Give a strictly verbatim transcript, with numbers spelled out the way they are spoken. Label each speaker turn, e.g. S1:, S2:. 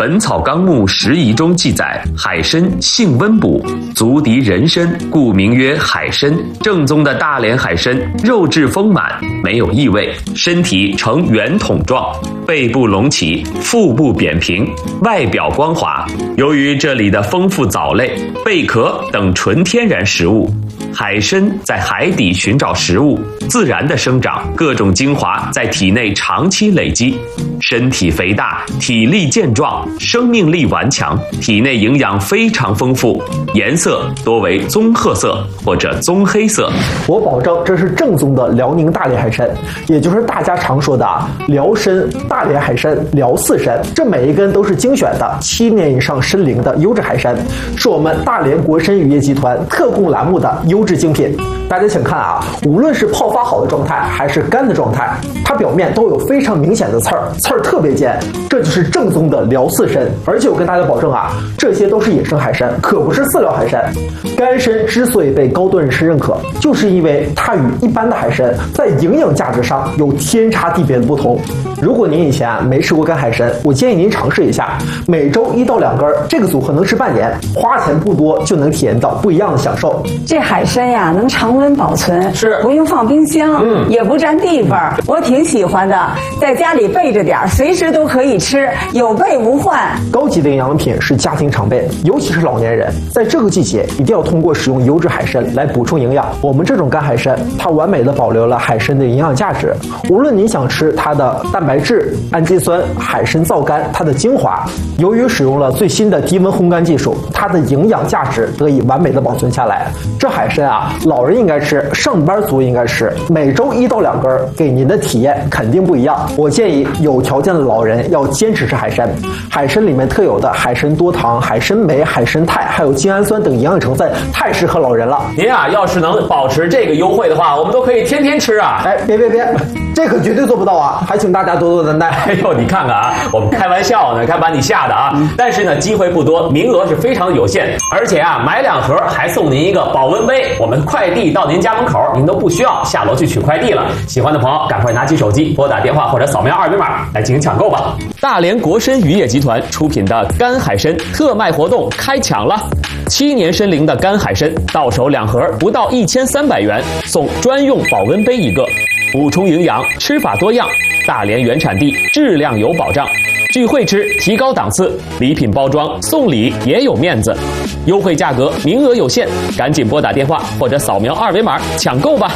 S1: 本草纲目拾遗》中记载，海参性温补，足敌人参，故名曰海参。正宗的大连海参，肉质丰满，没有异味，身体呈圆筒状，背部隆起，腹部扁平，外表光滑。由于这里的丰富藻类、贝壳等纯天然食物，海参在海底寻找食物，自然的生长，各种精华在体内长期累积，身体肥大，体力健壮，生命力顽强，体内营养非常丰富，颜色多为棕褐色或者棕黑色。
S2: 我保证这是正宗的辽宁大连海参，也就是大家常说的辽参、大连海参、辽四参，这每一根都是精选的七年以上参龄的优质海参，是我们大连国参渔业集团特供栏目的优质精品。大家请看啊，无论是泡发好的状态还是干的状态，它表面都有非常明显的刺儿，刺儿特别尖，这就是正宗的辽四参。而且我跟大家保证啊，这些都是野生海参，可不是饲料海参。干参之所以被高端人士认可，就是因为它与一般的海参在营养价值上有天差地别的不同。如果您以前没吃过干海参，我建议您尝试一下，每周一到两根，这个组合能吃半年，花钱不多就能体验到不一样的享受。
S3: 这海参呀，能常温保存，
S2: 是
S3: 不用放冰箱，
S2: 嗯，
S3: 也不占地方，我挺喜欢的，在家里备着点，随时都可以吃，有备无患。
S2: 高级的营养品是家庭常备，尤其是老年人，在这个季节一定要通过使用优质海参来补充营养。我们这种干海参，它完美的保留了海参的营养价值，无论您想吃它的蛋白质、氨基酸、海参皂苷，它的精华，由于使用了最新的低温烘干技术，它的营养价值得以完美的保存下来。这海参啊，老人应该吃，上班族应该吃，每周一到两根，给您的体验肯定不一样。我建议有条件的老人要坚持吃海参，海参里面特有的海参多糖、海参酶、海参肽，还有精氨酸等营养成分，太适合老人了。
S4: 您啊，要是能保持这个优惠的话，我们都可以天天吃啊！
S2: 哎，别别别，这可绝对做不到啊！还请大家多多担待。
S4: 哎呦，你看看啊，我们开玩笑呢，看把你吓的啊！但是呢，机会不多，名额是非常有限，而且啊，买两盒还送您一个保温杯，我们快递到您家门口，您都不需要下楼去取快递了。喜欢的朋友，赶快拿起手机拨打电话或者扫描二维码来进行抢购吧！大连国参渔业集团出品的干海参特卖活动开抢了。七年参龄的干海参，到手两盒不到一千三百元，送专用保温杯一个，补充营养，吃法多样，大连原产地，质量有保障。聚会吃，提高档次，礼品包装送礼也有面子，优惠价格，名额有限，赶紧拨打电话或者扫描二维码抢购吧。